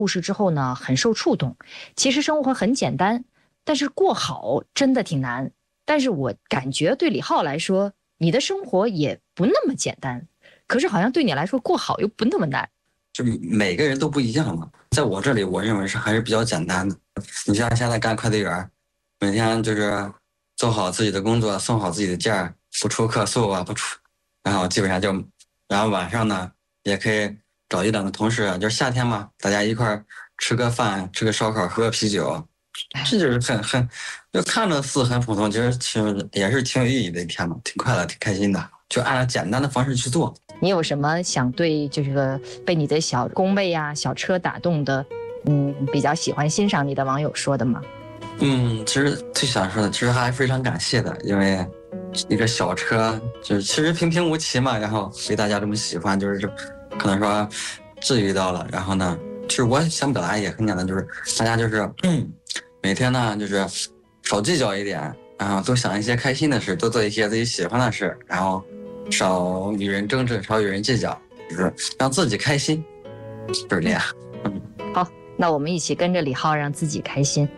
故事之后呢，很受触动。其实生活很简单，但是过好真的挺难。但是我感觉对李浩来说，你的生活也不那么简单，可是好像对你来说过好又不那么难。 就每个人都不一样嘛，在我这里，我认为是还是比较简单的。你像现在干快递员，每天就是做好自己的工作，送好自己的件儿，不出客诉啊，不出，然后基本上就，然后晚上呢也可以找一两个同事，就是夏天嘛，大家一块儿吃个饭，吃个烧烤，喝个啤酒，这就是很，就看着似很普通，其实也是挺有意义的一天嘛，挺快乐，挺开心的，就按照简单的方式去做。 你有什么想对这个被你的小工位啊、小车打动的，比较喜欢欣赏你的网友说的吗？ 其实最想说的，其实还非常感谢的，因为一个小车就是其实平平无奇嘛，然后被大家这么喜欢，就是可能说治愈到了。然后呢，其实我想表达也很简单，就是大家就是每天呢就是少计较一点，然后多想一些开心的事，多做一些自己喜欢的事，然后少与人争执，少与人计较，就是让自己开心，就是这样。 好，那我们一起跟着李浩，让自己开心。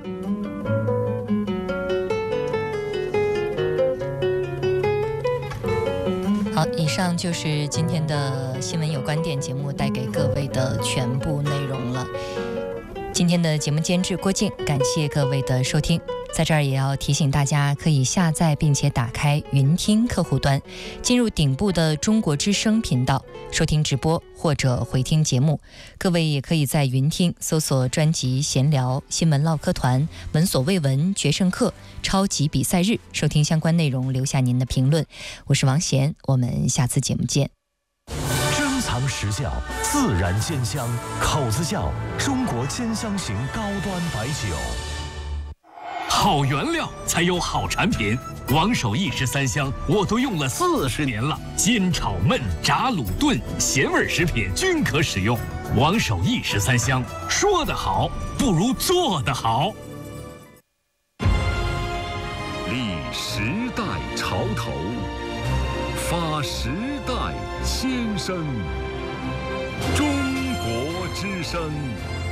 好，以上就是今天的新闻有观点节目带给各位的全部内容了。今天的节目监制郭靖，感谢各位的收听。在这儿也要提醒大家，可以下载并且打开云听客户端，进入顶部的中国之声频道收听直播或者回听节目。各位也可以在云听搜索专辑闲聊、新闻唠嗑团、闻所未闻、决胜课、超级比赛日，收听相关内容，留下您的评论。我是王贤，我们下次节目见。 珍藏时效，自然鲜香，口子窖中国兼香型高端白酒。 好原料才有好产品，王守义13香我都用了40年了，煎炒焖炸卤炖咸味食品均可使用。王守义13香，说得好不如做得好。 立时代潮头，发时代先声。中国之声。